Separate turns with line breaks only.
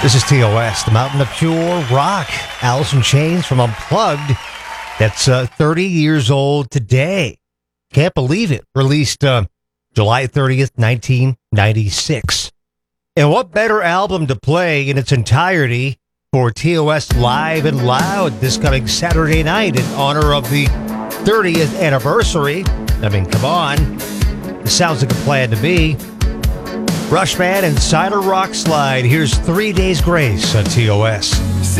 This is TOS, the Mountain of Pure Rock. Alice in Chains from Unplugged. That's 30 years old today. Can't believe it. Released July 30th, 1996. And what better album to play in its entirety for TOS Live and Loud this coming Saturday night in honor of the 30th anniversary? I mean, come on. It sounds like a plan to me. Rushman and Cider Rock Slide. Here's 3 Days Grace on TOS.